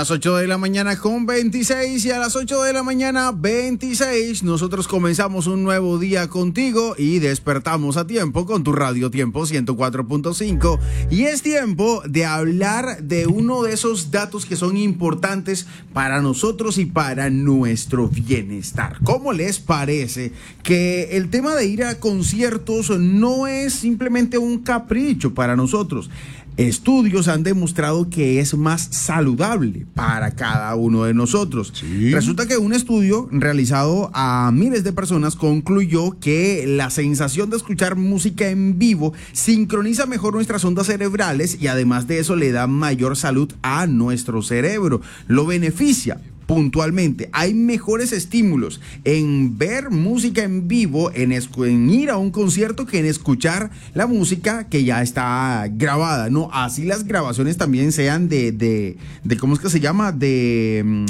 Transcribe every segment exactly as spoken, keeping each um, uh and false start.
las ocho de la mañana con veintiséis y a las ocho de la mañana veintiséis nosotros comenzamos un nuevo día contigo y despertamos a tiempo con tu Radio Tiempo ciento cuatro punto cinco y es tiempo de hablar de uno de esos datos que son importantes para nosotros y para nuestro bienestar. ¿Cómo les parece que el tema de ir a conciertos no es simplemente un capricho para nosotros? Estudios han demostrado que es más saludable para cada uno de nosotros. Sí. Resulta que un estudio realizado a miles de personas concluyó que la sensación de escuchar música en vivo sincroniza mejor nuestras ondas cerebrales y además de eso le da mayor salud a nuestro cerebro. Lo beneficia. Puntualmente, hay mejores estímulos en ver música en vivo, en, en ir a un concierto, que en escuchar la música que ya está grabada, ¿no? Así las grabaciones también sean de, de, de ¿cómo es que se llama? De,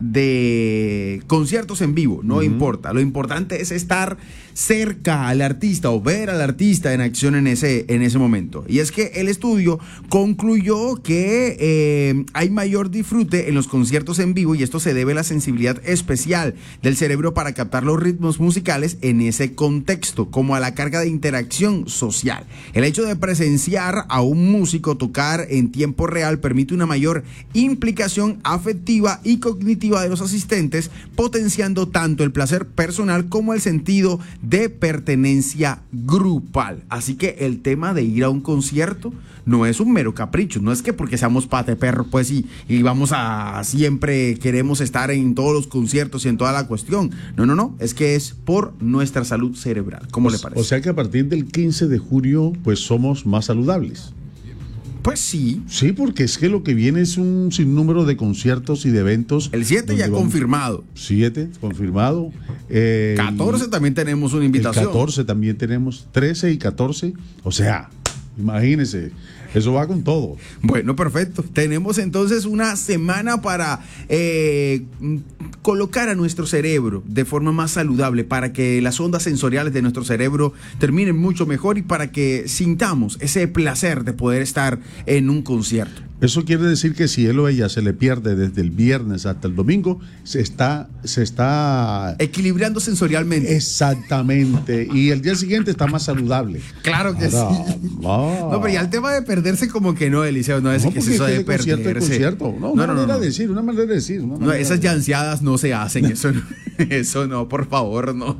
de conciertos en vivo, no uh-huh. importa. Lo importante es estar cerca al artista o ver al artista en acción en ese, en ese momento. Y es que el estudio concluyó que eh, hay mayor disfrute en los conciertos en vivo y esto se debe a la sensibilidad especial del cerebro para captar los ritmos musicales en ese contexto, como a la carga de interacción social. El hecho de presenciar a un músico tocar en tiempo real permite una mayor implicación afectiva y cognitiva de los asistentes, potenciando tanto el placer personal como el sentido de pertenencia grupal. Así que el tema de ir a un concierto no es un mero capricho, no es que porque seamos pate perro pues y, y vamos a siempre queremos estar en todos los conciertos y en toda la cuestión. No, no, no, es que es por nuestra salud cerebral. ¿Cómo o, le parece? O sea que a partir del quince de julio pues somos más saludables. Pues sí. Sí, porque es que lo que viene es un sinnúmero de conciertos y de eventos. El siete ya vamos, confirmado. siete confirmado. Eh, catorce también tenemos una invitación. El catorce también tenemos. trece y catorce. O sea, imagínense. Eso va con todo. Bueno, perfecto. Tenemos entonces una semana para eh, colocar a nuestro cerebro de forma más saludable, para que las ondas sensoriales de nuestro cerebro terminen mucho mejor y para que sintamos ese placer de poder estar en un concierto. Eso quiere decir que si él o ella se le pierde desde el viernes hasta el domingo, se está, se está equilibrando sensorialmente. Exactamente. Y el día siguiente está más saludable. Claro que Ahora, sí. No. no, pero ya el tema de perderse como que no, Eliseo, no es no, que es eso de, de perderse. Concierto, concierto. No, una no, manera no, no. de decir, una manera de decir. Una manera no, esas de... llanceadas no se hacen, eso no, eso no, por favor, no.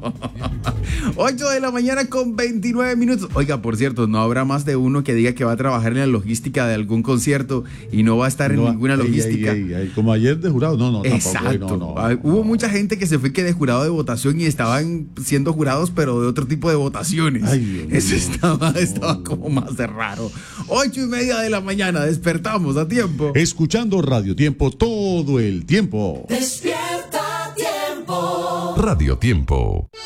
ocho de la mañana con veintinueve minutos. Oiga, por cierto, no habrá más de uno que diga que va a trabajar en la logística de algún concierto y no va a estar no, en ninguna logística. Ay, ay, ay, como ayer de jurado, no, no, Exacto. tampoco. No, no, Hubo no. mucha gente que se fue que de jurado de votación y estaban siendo jurados, pero de otro tipo de votaciones. Ay, Eso no, estaba, no, estaba no. como más de raro. Ocho y media de la mañana, despertamos a tiempo. Escuchando Radio Tiempo todo el tiempo. Despierta Tiempo. Radio Tiempo.